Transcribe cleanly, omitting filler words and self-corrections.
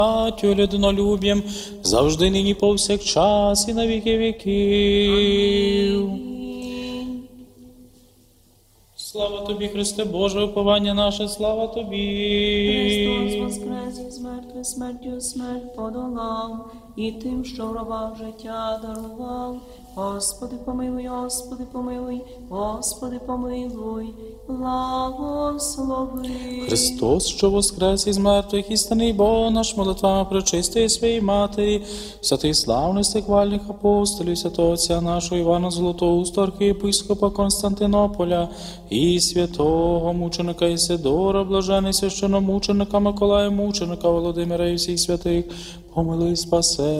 людинолюб'ям, завжди нині повсякчас і на віки віків. Слава тобі, Христе Боже, уповання наше, слава тобі. Христос воскрес із мертвих, смертю смерть подолав, і тим, що в рабах життя дарував. Господи, помилуй, Господи, помилуй, Господи, помилуй, благослови. Христос, що воскрес із мертвих, істинний Бог наш, молитвами пречистої своєї Матері, святих славних стихвальних апостолів, святого Отця нашого Івана Золотоуста, архієпископа Константинополя, і святого мученика Ісидора, блажений священномученика Миколая, мученика Володимира і всіх святих, помилуй, спасе